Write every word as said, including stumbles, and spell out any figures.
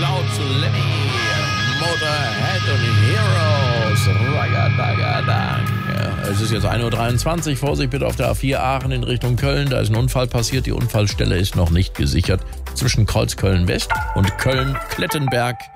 Cloud zu Lemmy, Motorhead und Heroes, Ragadagadang. Ja, es ist jetzt ein Uhr dreiundzwanzig, Vorsicht bitte auf der A vier Aachen in Richtung Köln, da ist ein Unfall passiert, die Unfallstelle ist noch nicht gesichert. Zwischen Kreuzköln West und Köln-Klettenberg